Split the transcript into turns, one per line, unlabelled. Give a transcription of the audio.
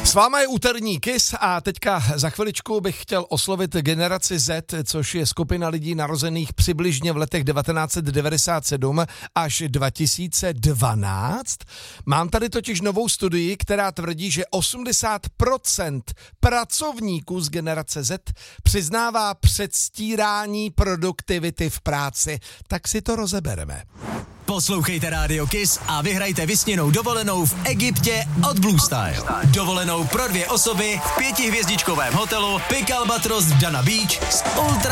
S váma je úterní Kiss a teďka za chviličku bych chtěl oslovit generaci Z, což je skupina lidí narozených přibližně v letech 1997 až 2012. Mám tady totiž novou studii, která tvrdí, že 80% pracovníků z generace Z přiznává předstírání produktivity v práci. Tak si to rozebereme.
Poslouchejte Rádio Kiss a vyhrajte vysněnou dovolenou v Egyptě od Blue Style. Dovolenou pro 2 osoby v 5hvězdičkovém hotelu Pic Albatros v Dana Beach s ultra